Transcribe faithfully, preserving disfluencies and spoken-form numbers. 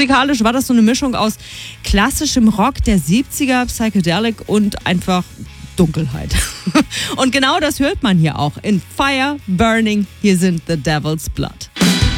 Musikalisch war das so eine Mischung aus klassischem Rock der siebziger, Psychedelic und einfach Dunkelheit. Und genau das hört man hier auch in Fire Burning. Hier sind The Devil's Blood.